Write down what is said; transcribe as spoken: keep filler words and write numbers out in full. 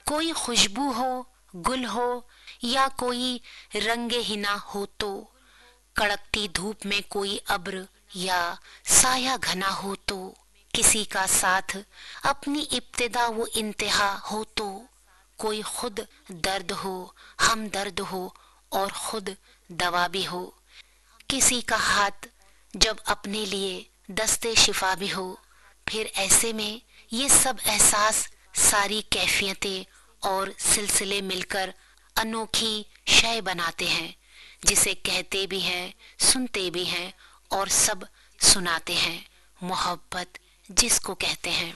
कोई खुशबू हो, गुल हो या कोई रंगे हिना हो तो, कड़कती धूप में कोई अब्र या साया घना हो तो, किसी का साथ अपनी इब्तिदा वो इंतहा हो तो, कोई खुद दर्द हो, हम दर्द हो और खुद दवा भी हो, किसी का हाथ जब अपने लिए दस्ते शिफा भी हो, फिर ऐसे में ये सब एहसास, सारी कैफियतें और सिलसिले मिलकर अनोखी शय बनाते हैं, जिसे कहते भी हैं, सुनते भी हैं और सब सुनाते हैं। मोहब्बत जिसको कहते हैं।